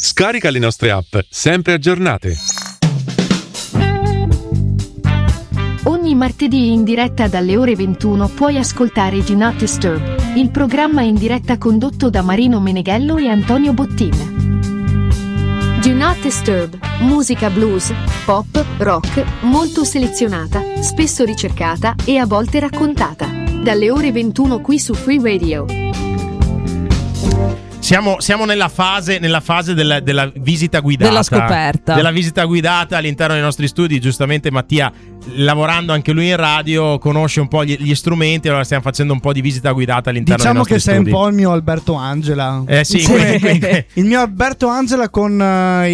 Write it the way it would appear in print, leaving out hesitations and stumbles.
Scarica le nostre app, sempre aggiornate. Ogni martedì in diretta dalle ore 21 puoi ascoltare Do Not Disturb, il programma in diretta condotto da Marino Meneghello e Antonio Bottin. Do Not Disturb, musica blues, pop, rock, molto selezionata, spesso ricercata e a volte raccontata. Dalle ore 21 qui su Free Radio. Siamo nella fase della visita guidata, della scoperta, della visita guidata all'interno dei nostri studi. Giustamente Mattia, lavorando anche lui in radio, conosce un po' gli strumenti, allora stiamo facendo un po' di visita guidata all'interno dei nostri studi. Diciamo che sei un po' il mio Alberto Angela. Sì. Il mio Alberto Angela con